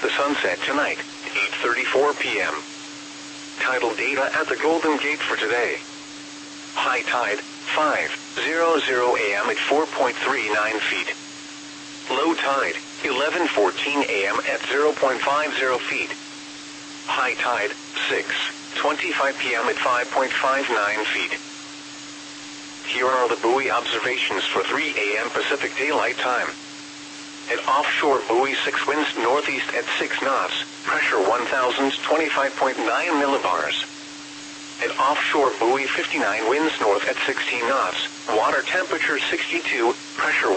the sunset tonight, 8:34 p.m. Tidal data at the Golden Gate for today. High tide, 5:00 a.m. at 4.39 feet. Low tide, 11:14 a.m. at 0.50 feet. High tide, 6:25 p.m. at 5.59 feet. Here are the buoy observations for 3 a.m. Pacific Daylight Time. At offshore buoy 6 winds northeast at 6 knots, pressure 1025.9 millibars. At offshore buoy 59 winds north at 16 knots, water temperature 62, pressure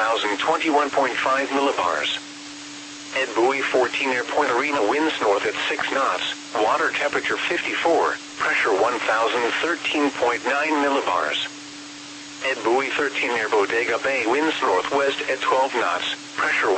1021.5 millibars. At buoy 14 near Point Arena winds north at 6 knots, water temperature 54, pressure 1013.9 millibars. At buoy 13 near Bodega Bay winds northwest at 12 knots, pressure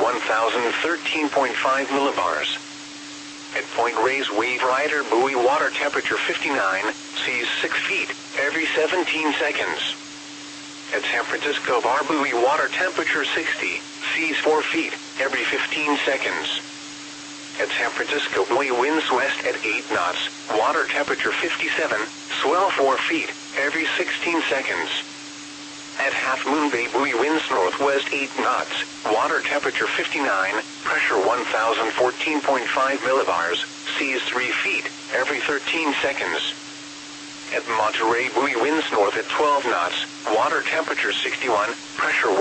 1013.5 millibars. At Point Reyes Wave Rider buoy water temperature 59, seas 6 feet, every 17 seconds. At San Francisco Bar buoy water temperature 60, seas 4 feet, every 15 seconds. At San Francisco buoy winds west at 8 knots, water temperature 57, swell 4 feet, every 16 seconds. At Half Moon Bay buoy winds northwest 8 knots, water temperature 59, pressure 1014.5 millibars, seas 3 feet, every 13 seconds. At Monterey buoy winds north at 12 knots, water temperature 61, pressure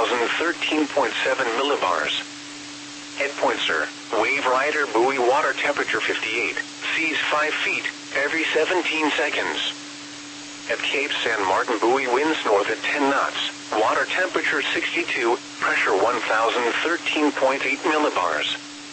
1013.7 millibars. At Point Sur, Wave Rider buoy water temperature 58, seas 5 feet, every 17 seconds. At Cape San Martin buoy winds north at 10 knots, water temperature 62, pressure 1013.8 millibars.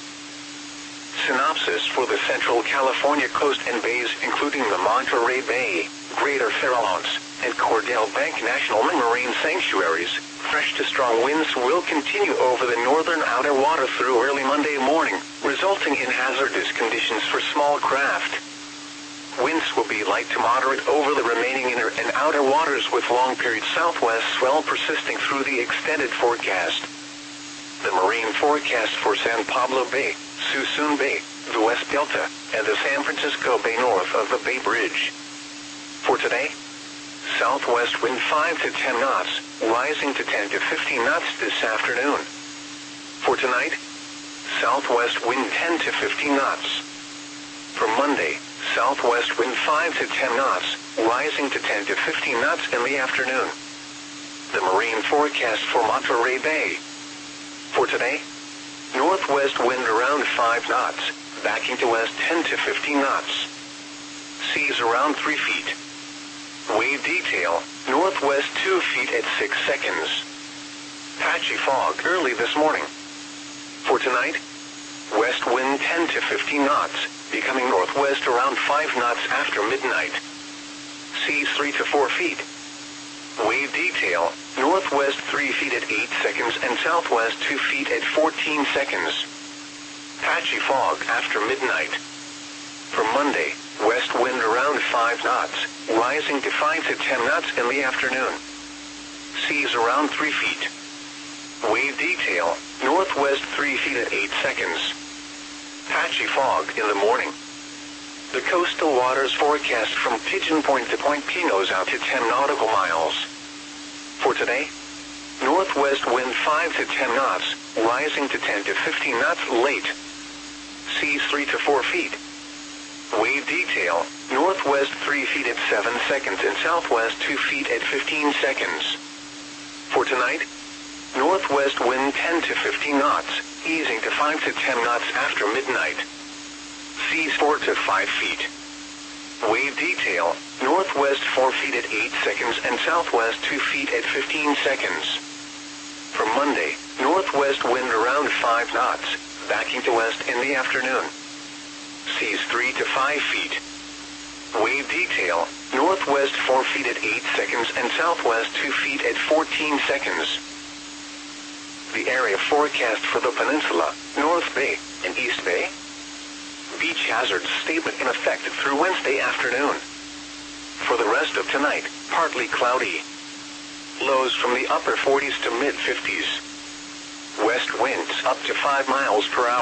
Synopsis for the Central California coast and bays including the Monterey Bay, Greater Farallones, and Cordell Bank National Marine Sanctuaries. Fresh to strong winds will continue over the northern outer water through early Monday morning, resulting in hazardous conditions for small craft. Winds will be light to moderate over the remaining inner and outer waters with long-period southwest swell persisting through the extended forecast. The marine forecast for San Pablo Bay, Suisun Bay, the West Delta, and the San Francisco Bay north of the Bay Bridge. For today, southwest wind 5 to 10 knots, rising to 10 to 15 knots this afternoon. For tonight, southwest wind 10 to 15 knots. For Monday, southwest wind 5 to 10 knots, rising to 10 to 15 knots in the afternoon. The marine forecast for Monterey Bay. For today, northwest wind around 5 knots, backing to west 10 to 15 knots. Seas around 3 feet. Wave detail, northwest 2 feet at 6 seconds. Patchy fog early this morning. For tonight, west wind 10 to 15 knots, becoming northwest around 5 knots after midnight. Seas 3 to 4 feet. Wave detail, northwest 3 feet at 8 seconds and southwest 2 feet at 14 seconds. Patchy fog after midnight. For Monday, west wind around 5 knots, rising to 5 to 10 knots in the afternoon. Seas around 3 feet. Wave detail, northwest 3 feet at 8 seconds. Patchy fog in the morning. The coastal waters forecast from Pigeon Point to Point Pinos out to 10 nautical miles. For today, northwest wind 5 to 10 knots, rising to 10 to 15 knots late. Seas 3 to 4 feet. Wave detail, northwest 3 feet at 7 seconds and southwest 2 feet at 15 seconds. For tonight, northwest wind 10 to 15 knots, easing to 5 to 10 knots after midnight. Seas 4 to 5 feet. Wave detail, northwest 4 feet at 8 seconds and southwest 2 feet at 15 seconds. For Monday, northwest wind around 5 knots, backing to west in the afternoon. Seas 3 to 5 feet. Wave detail, northwest 4 feet at 8 seconds and southwest 2 feet at 14 seconds. The area forecast for the peninsula, North Bay, and East Bay. Beach hazard statement in effect through Wednesday afternoon. For the rest of tonight, partly cloudy. Lows from the upper 40s to mid 50s. West winds up to 5 miles per hour.